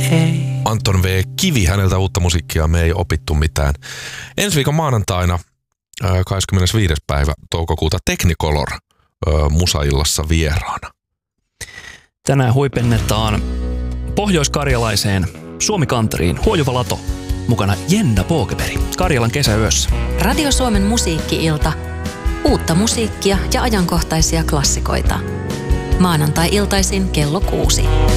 ei. Anton V. Kivi, häneltä uutta musiikkia, me ei opittu mitään. Ensi viikon maanantaina 25. päivä toukokuuta Technicolor Musaillassa vieraana. Tänään huipennetaan pohjoiskarjalaiseen Suomi-kanteriin Huojuva Lato. Mukana Jenna Pågeberg Karjalan kesäyössä. Radio Suomen musiikki-ilta. Uutta musiikkia ja ajankohtaisia klassikoita. Maanantai-iltaisin kello 6.